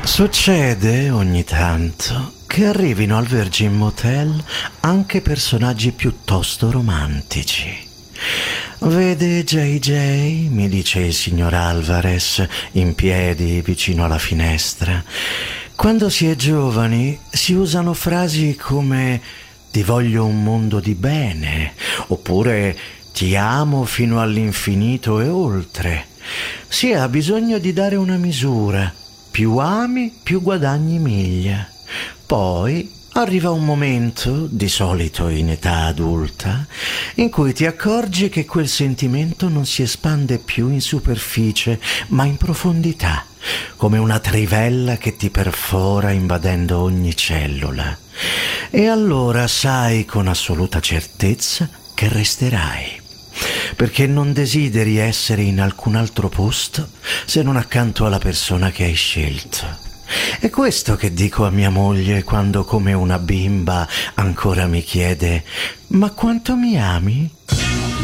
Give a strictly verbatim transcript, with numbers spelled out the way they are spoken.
Succede ogni tanto che arrivino al Virgin Motel anche personaggi piuttosto romantici. Vede J J, mi dice il signor Alvarez, in piedi vicino alla finestra. Quando si è giovani si usano frasi come ti voglio un mondo di bene, oppure ti amo fino all'infinito e oltre. Si ha bisogno di dare una misura. Più ami, più guadagni miglia. Poi arriva un momento, di solito in età adulta, in cui ti accorgi che quel sentimento non si espande più in superficie, ma in profondità, come una trivella che ti perfora invadendo ogni cellula. E allora sai con assoluta certezza che resterai, perché non desideri essere in alcun altro posto se non accanto alla persona che hai scelto. È questo che dico a mia moglie quando, come una bimba, ancora mi chiede: ma quanto mi ami?